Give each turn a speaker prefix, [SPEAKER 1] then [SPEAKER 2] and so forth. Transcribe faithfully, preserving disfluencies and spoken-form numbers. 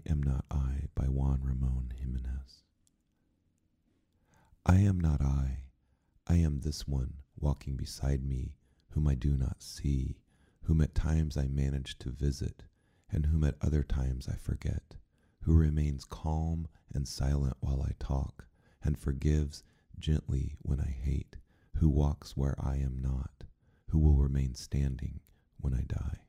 [SPEAKER 1] Am Not I by Juan Ramon Jimenez. I am not I, I am this one walking beside me, whom I do not see, whom at times I manage to visit, and whom at other times I forget, who remains calm and silent while I talk, and forgives gently when I hate, who walks where I am not, who will remain standing when I die.